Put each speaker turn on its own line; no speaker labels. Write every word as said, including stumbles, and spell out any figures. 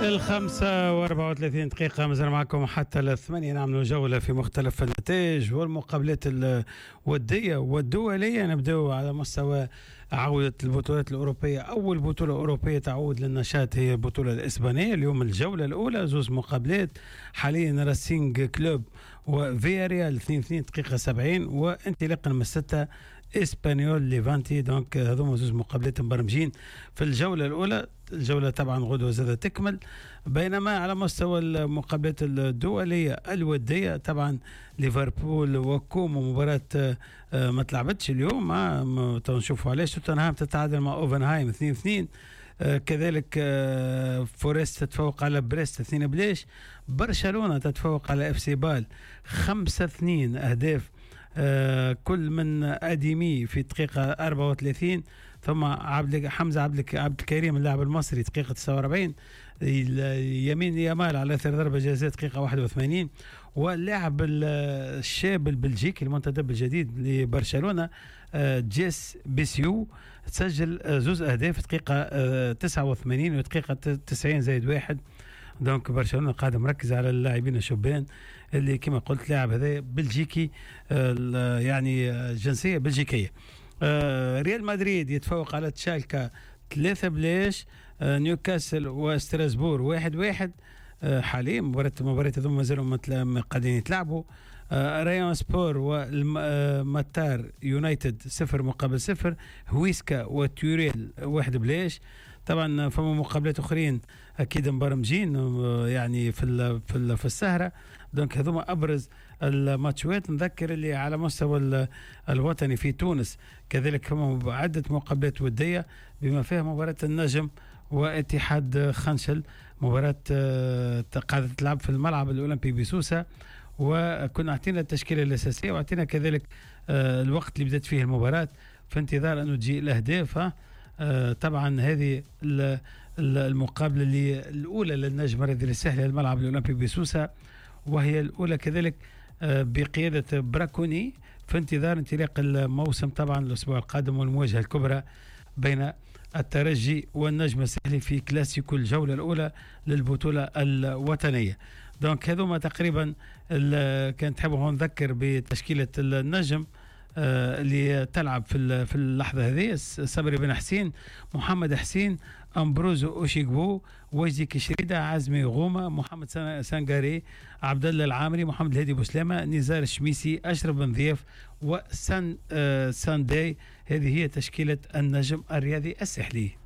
الخمسة وأربعة وثلاثين دقيقة مازال معكم حتى الثمانية. نعملوا جولة في مختلف النتائج والمقابلات الودية والدولية. نبدأ على مستوى عودة البطولات الأوروبية. أول بطولة أوروبية تعود للنشاط هي البطولة الإسبانية. اليوم الجولة الأولى زوز مقابلات حاليا راسينج كلوب وفياريال اثنين اثنين دقيقة سبعين، وانطلاقا من الستة اسبانيول ليفانتي. دونك هذوما زوز مقابلات مبرمجين في الجولة الأولى. الجولة طبعا غدوة زادة تكمل. بينما على مستوى المقابلات الدولية الودية طبعا ليفربول وكومو مباراة ما تلعبتش اليوم، ما نشوفوا علاش. توتنهام تتعادل مع اوفنهايم اثنين اثنين. آه كذلك آه فورست تتفوق على بريست اثنين بلاش. برشلونة تتفوق على اف سي بال خمسة اثنين اهداف آه كل من اديمي في دقيقة أربعة وثلاثين، ثم عبد حمزة عبد عبد الكريم اللاعب المصري دقيقة تسعة وأربعين، يمين يامال على اثر ضربة جزاء دقيقة واحد وثمانين، واللاعب الشاب البلجيكي المنتدب الجديد لبرشلونة آه جيس بيسيو تسجل آه زوز اهداف دقيقة آه تسعة وثمانين ودقيقة تسعين زائد واحد. دونك برشلونة قاعد مركز على اللاعبين الشبان اللي كما قلت لاعب هذا بلجيكي آه يعني جنسية بلجيكية. آه ريال مدريد يتفوق على تشالكا ثلاثة بلاش. آه نيوكاسل وستراسبور واحد واحد. آه حاليا مباراة مباراة هذوما مازالوا قاعدين يتلعبوا. آه ريان سبور وماتار يونايتد صفر مقابل صفر. هويسكا وتوريل واحد بلاش. طبعا فما مقابلات اخرين اكيد مبرمجين يعني في ال في ال في السهره. دونك هذوما ابرز الماتشات. نذكر اللي على مستوى الوطني في تونس كذلك فما عده مقابلات وديه بما فيها مباراه النجم واتحاد خنشل، مباراه قاعده تلعب في الملعب الاولمبي بسوسه، وكنا اعطينا التشكيله الاساسيه واعطينا كذلك الوقت اللي بدات فيه المباراه في انتظار انه تجي الاهداف. ها آه طبعا هذه المقابله اللي الاولى للنجم الرياضي الساحلي الملعب الاولمبي بسوسه، وهي الاولى كذلك آه بقياده براكوني في انتظار انطلاق الموسم طبعا الاسبوع القادم والمواجهه الكبرى بين الترجي والنجم الساحلي في كلاسيكو الجوله الاولى للبطوله الوطنيه. دونك هذوما تقريبا كانت حابه نذكر بتشكيله النجم آه اللي تلعب في في اللحظه هذه: صبري بن حسين، محمد حسين، امبروزو اوشيغبو، وجدي كشريده، عزمي غومه، محمد سانغاري، عبد الله العامري، محمد الهادي بوسلامه، نزار الشميسي، اشرف بن ضياف، وسان آه سانداي. هذه هي تشكيله النجم الرياضي الساحلي.